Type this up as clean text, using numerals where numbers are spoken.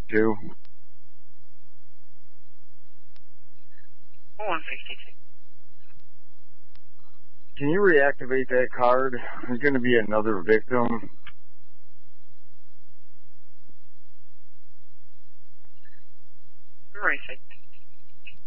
2. 162. Can you reactivate that card? There's going to be another victim. Racing.